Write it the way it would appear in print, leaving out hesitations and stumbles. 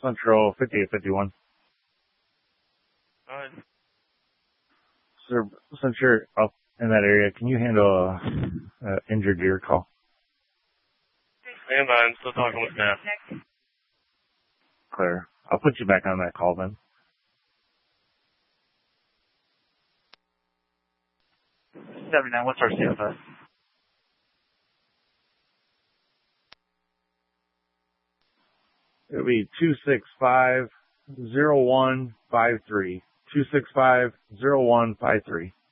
Central 5851. Sir, since you're up in that area, can you handle a injured deer call? Stand by, I'm still talking with staff. Clear. I'll put you back on that call then. 79, what's our CFS? It'll be 265-0153. 265-0153.